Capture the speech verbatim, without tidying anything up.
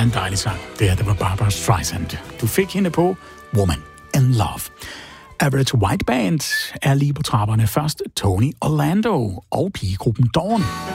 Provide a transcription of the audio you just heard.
en dejlig sang. Det her, det var Barbra Streisand. Du fik hende på Woman in Love. Average White Band er lige på trapperne. Først Tony Orlando og pigegruppen Dawn.